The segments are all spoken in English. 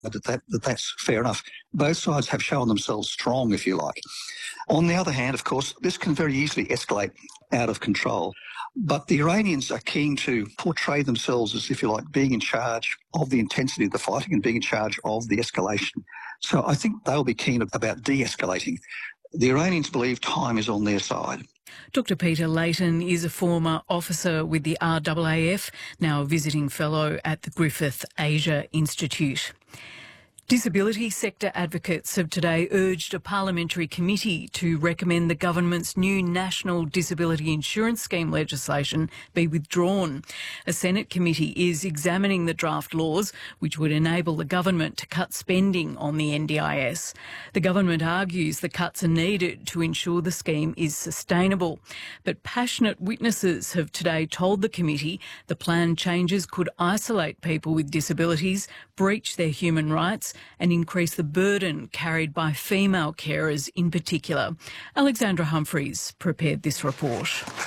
That's fair enough. Both sides have shown themselves strong, if you like. On the other hand, of course, this can very easily escalate out of control. But the Iranians are keen to portray themselves as, if you like, being in charge of the intensity of the fighting and being in charge of the escalation. So I think they'll be keen about de-escalating. The Iranians believe time is on their side. Dr Peter Layton is a former officer with the RAAF, now a visiting fellow at the Griffith Asia Institute. Disability sector advocates have today urged a parliamentary committee to recommend the government's new National Disability Insurance Scheme legislation be withdrawn. A Senate committee is examining the draft laws, which would enable the government to cut spending on the NDIS. The government argues the cuts are needed to ensure the scheme is sustainable. But passionate witnesses have today told the committee the planned changes could isolate people with disabilities, breach their human rights and increase the burden carried by female carers in particular. Alexandra Humphreys prepared this report.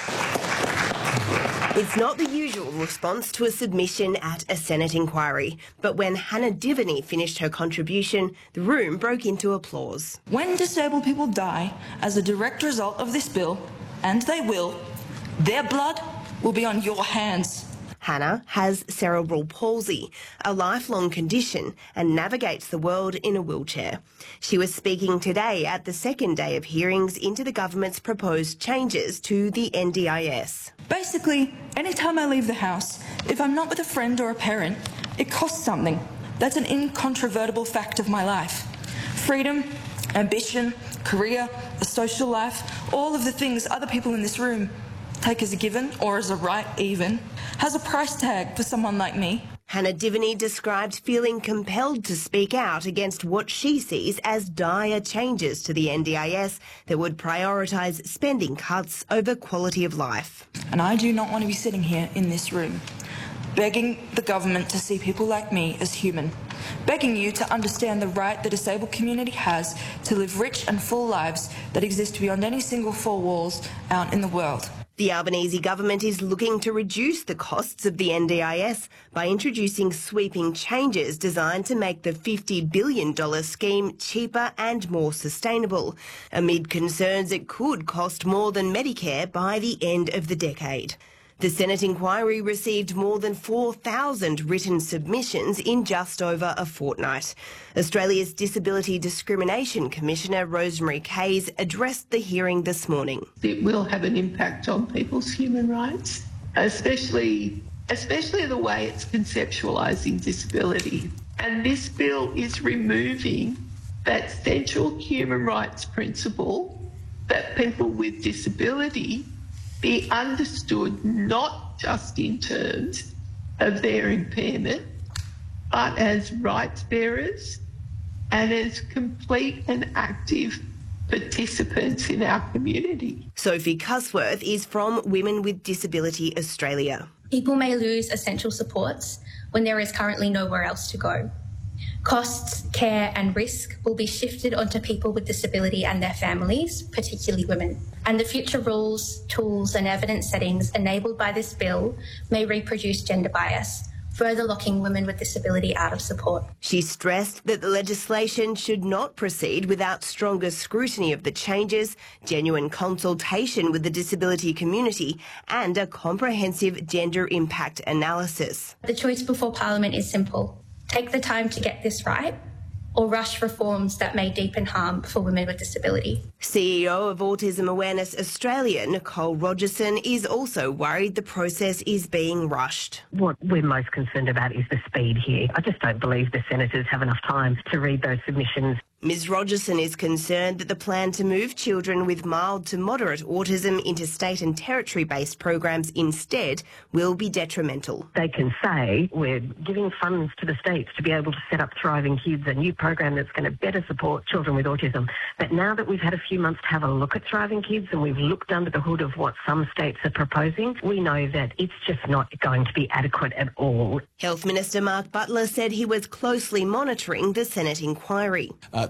It's not the usual response to a submission at a Senate inquiry, but when Hannah Divany finished her contribution, the room broke into applause. When disabled people die as a direct result of this bill, and they will, their blood will be on your hands. Hannah has cerebral palsy, a lifelong condition, and navigates the world in a wheelchair. She was speaking today at the second day of hearings into the government's proposed changes to the NDIS. Basically, anytime I leave the house, if I'm not with a friend or a parent, it costs something. That's an incontrovertible fact of my life. Freedom, ambition, career, a social life, all of the things other people in this room take as a given, or as a right even, has a price tag for someone like me. Hannah Divany described feeling compelled to speak out against what she sees as dire changes to the NDIS that would prioritise spending cuts over quality of life. And I do not want to be sitting here in this room, begging the government to see people like me as human, begging you to understand the right the disabled community has to live rich and full lives that exist beyond any single four walls out in the world. The Albanese government is looking to reduce the costs of the NDIS by introducing sweeping changes designed to make the $50 billion scheme cheaper and more sustainable, amid concerns it could cost more than Medicare by the end of the decade. The Senate inquiry received more than 4,000 written submissions in just over a fortnight. Australia's Disability Discrimination Commissioner Rosemary Case addressed the hearing this morning. It will have an impact on people's human rights, especially the way it's conceptualising disability. And this bill is removing that central human rights principle that people with disability be understood not just in terms of their impairment, but as rights bearers and as complete and active participants in our community. Sophie Cusworth is from Women with Disability Australia. People may lose essential supports when there is currently nowhere else to go. Costs, care and risk will be shifted onto people with disability and their families, particularly women. And the future rules, tools and evidence settings enabled by this bill may reproduce gender bias, further locking women with disability out of support. She stressed that the legislation should not proceed without stronger scrutiny of the changes, genuine consultation with the disability community and a comprehensive gender impact analysis. The choice before Parliament is simple. Take the time to get this right, or rush reforms that may deepen harm for women with disability. CEO of Autism Awareness Australia, Nicole Rogerson, is also worried the process is being rushed. What we're most concerned about is the speed here. I just don't believe the senators have enough time to read those submissions. Ms Rogerson is concerned that the plan to move children with mild to moderate autism into state and territory-based programs instead will be detrimental. They can say we're giving funds to the states to be able to set up Thriving Kids, a new program that's going to better support children with autism. But now that we've had a few months to have a look at Thriving Kids and we've looked under the hood of what some states are proposing, we know that it's just not going to be adequate at all. Health Minister Mark Butler said he was closely monitoring the Senate inquiry.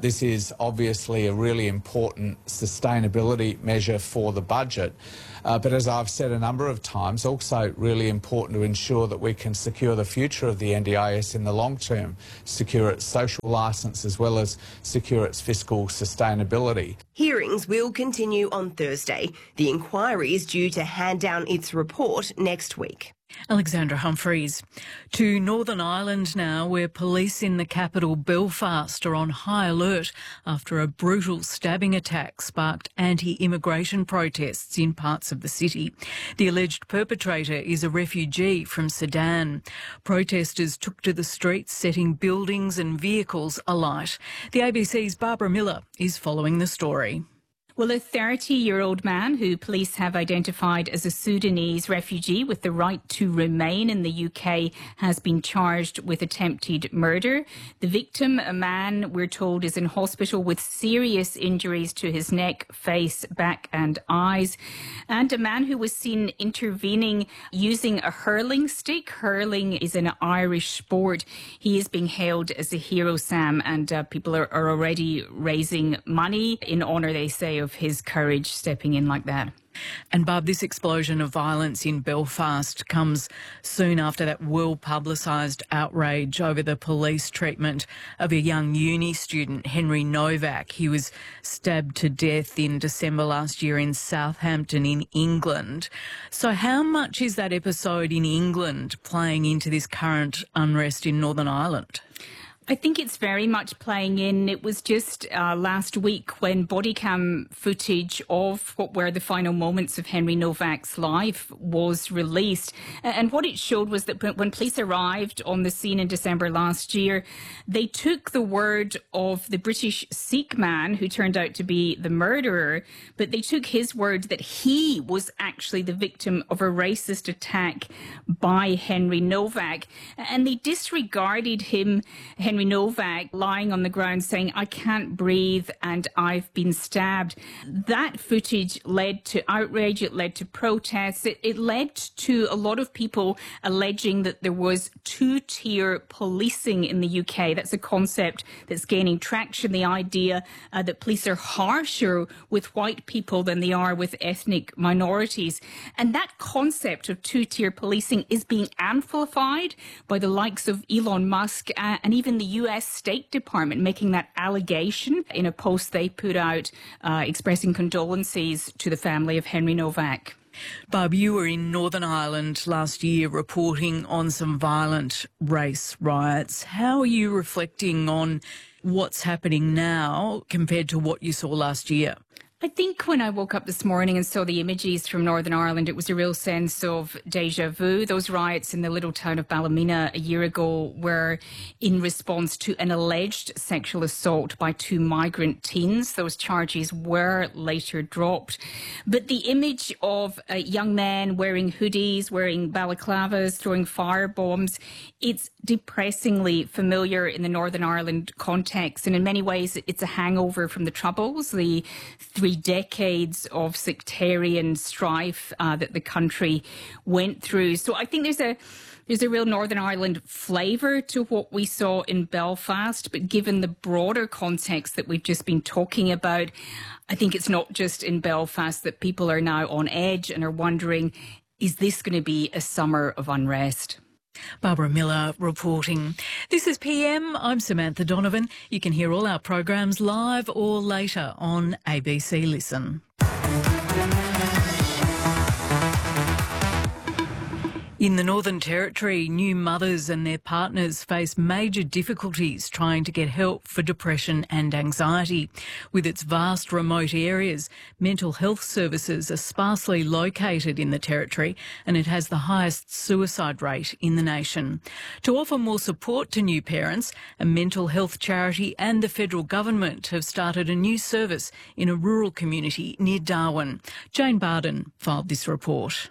This is obviously a really important sustainability measure for the budget. But as I've said a number of times, also really important to ensure that we can secure the future of the NDIS in the long term, secure its social licence as well as secure its fiscal sustainability. Hearings will continue on Thursday. The inquiry is due to hand down its report next week. Alexandra Humphreys. To Northern Ireland now, where police in the capital Belfast are on high alert after a brutal stabbing attack sparked anti-immigration protests in parts of the city. The alleged perpetrator is a refugee from Sudan. Protesters took to the streets, setting buildings and vehicles alight. The ABC's Barbara Miller is following the story. Well, a 30-year-old man who police have identified as a Sudanese refugee with the right to remain in the UK has been charged with attempted murder. The victim, a man we're told is in hospital with serious injuries to his neck, face, back and eyes. And a man who was seen intervening using a hurling stick. Hurling is an Irish sport. He is being hailed as a hero, Sam, and people are already raising money in honour, they say, of his courage stepping in like that. And Barb, this explosion of violence in Belfast comes soon after that well-publicised outrage over the police treatment of a young uni student, Henry Novak. He was stabbed to death in December last year in Southampton in England. So how much is that episode in England playing into this current unrest in Northern Ireland? I think it's very much playing in. It was just last week when body cam footage of what were the final moments of Henry Novak's life was released. And what it showed was that when police arrived on the scene in December last year, they took the word of the British Sikh man who turned out to be the murderer, but they took his word that he was actually the victim of a racist attack by Henry Novak. And they disregarded him, Henry Novak, lying on the ground saying, "I can't breathe and I've been stabbed." That footage led to outrage, it led to protests, it led to a lot of people alleging that there was two-tier policing in the UK. That's a concept that's gaining traction, the idea that police are harsher with white people than they are with ethnic minorities. And that concept of two-tier policing is being amplified by the likes of Elon Musk and even the US State Department making that allegation in a post they put out expressing condolences to the family of Henry Novak. Barb, you were in Northern Ireland last year reporting on some violent race riots. How are you reflecting on what's happening now compared to what you saw last year? I think when I woke up this morning and saw the images from Northern Ireland, it was a real sense of déjà vu. Those riots in the little town of Ballymena a year ago were in response to an alleged sexual assault by two migrant teens. Those charges were later dropped. But the image of young men wearing hoodies, wearing balaclavas, throwing fire bombs, it's depressingly familiar in the Northern Ireland context. And in many ways, it's a hangover from the Troubles, the 3 decades of sectarian strife that the country went through. So I think there's a real Northern Ireland flavour to what we saw in Belfast, but given the broader context that we've just been talking about, I think it's not just in Belfast that people are now on edge and are wondering, is this going to be a summer of unrest? Barbara Miller reporting. This is PM. I'm Samantha Donovan. You can hear all our programs live or later on ABC Listen. In the Northern Territory, new mothers and their partners face major difficulties trying to get help for depression and anxiety. With its vast remote areas, mental health services are sparsely located in the Territory and it has the highest suicide rate in the nation. To offer more support to new parents, a mental health charity and the federal government have started a new service in a rural community near Darwin. Jane Barden filed this report.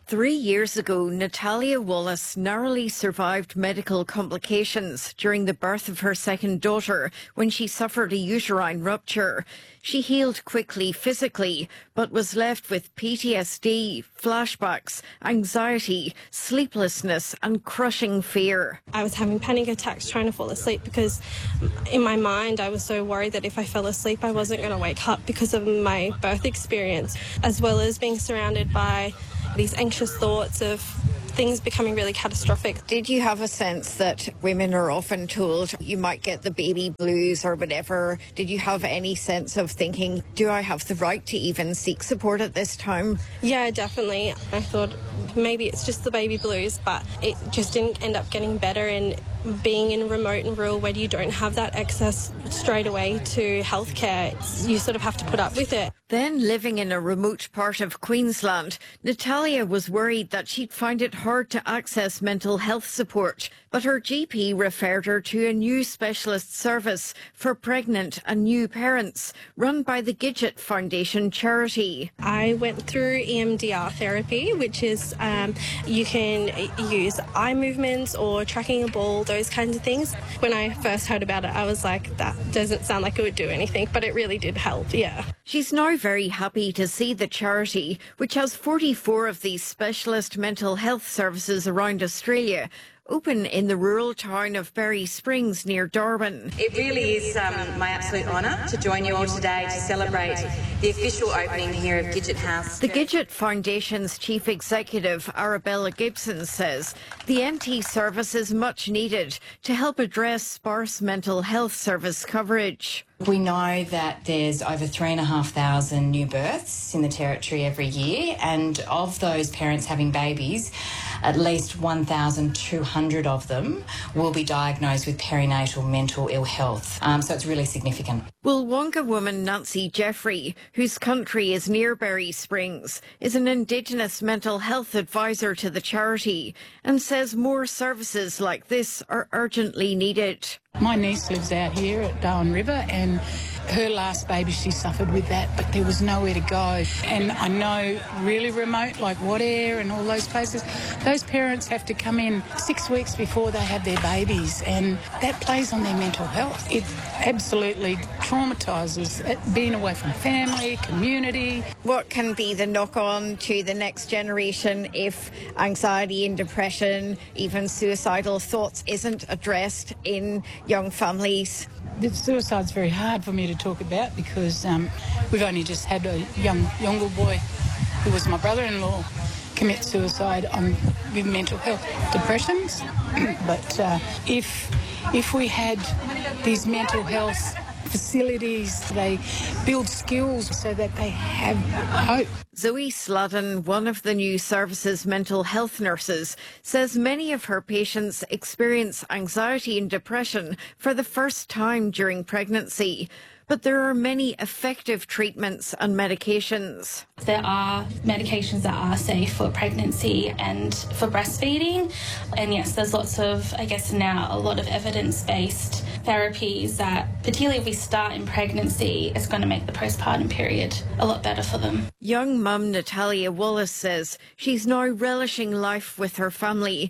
3 years ago, Natalia Wallace narrowly survived medical complications during the birth of her second daughter when she suffered a uterine rupture. She healed quickly physically, but was left with PTSD, flashbacks, anxiety, sleeplessness and crushing fear. I was having panic attacks trying to fall asleep because in my mind I was so worried that if I fell asleep I wasn't going to wake up because of my birth experience, as well as being surrounded by these anxious thoughts of things becoming really catastrophic. Did you have a sense that women are often told you might get the baby blues or whatever? Did you have any sense of thinking, do I have the right to even seek support at this time? Yeah, definitely. I thought maybe it's just the baby blues, but it just didn't end up getting better. And being in remote and rural where you don't have that access straight away to healthcare, you sort of have to put up with it. Then, living in a remote part of Queensland, Natalia was worried that she'd find it hard to access mental health support, but her GP referred her to a new specialist service for pregnant and new parents, run by the Gidget Foundation charity. I went through EMDR therapy, which is you can use eye movements or tracking a ball, those kinds of things. When I first heard about it, I was like, that doesn't sound like it would do anything, but it really did help, yeah. She's now very happy to see the charity, which has 44 of these specialist mental health services around Australia, open in the rural town of Berry Springs near Darwin. It really is my absolute honour to join you all today to celebrate the official opening here of Gidget House. The Gidget Foundation's Chief Executive, Arabella Gibson, says the NT service is much needed to help address sparse mental health service coverage. We know that there's over 3,500 new births in the Territory every year, and of those parents having babies, at least 1,200 of them will be diagnosed with perinatal mental ill health. So it's really significant. Woolwonga woman Nancy Jeffrey, whose country is near Berry Springs, is an Indigenous mental health advisor to the charity and says more services like this are urgently needed. My niece lives out here at Darwin River, and her last baby, she suffered with that, but there was nowhere to go. And I know really remote, like Wadair and all those places, those parents have to come in 6 weeks before they have their babies, and that plays on their mental health. It absolutely traumatises being away from family, community. What can be the knock-on to the next generation if anxiety and depression, even suicidal thoughts, isn't addressed in young families? The suicide's very hard for me to talk about because we've only just had a younger boy who was my brother-in-law commit suicide with mental health depressions. But if we had these mental health facilities, they build skills so that they have hope. Zoe Sladden, one of the new service's mental health nurses, says many of her patients experience anxiety and depression for the first time during pregnancy. But there are many effective treatments and medications. There are medications that are safe for pregnancy and for breastfeeding. And yes, there's lots of, now a lot of evidence-based therapies that, particularly if we start in pregnancy, is going to make the postpartum period a lot better for them. Young mum Natalia Wallace says she's now relishing life with her family